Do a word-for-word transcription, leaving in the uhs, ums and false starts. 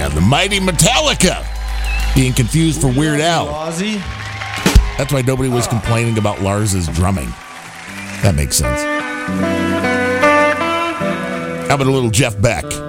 yeah, the mighty Metallica being confused for Weird Al. That's why nobody was complaining about Lars's drumming. That makes sense. How about a little Jeff Beck?